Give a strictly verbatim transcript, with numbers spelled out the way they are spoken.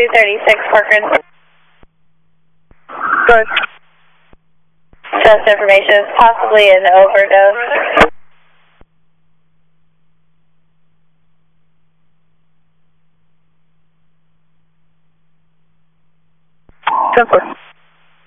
two thirty-six Corcoran. Good. Just information, it's possibly an overdose. ten four.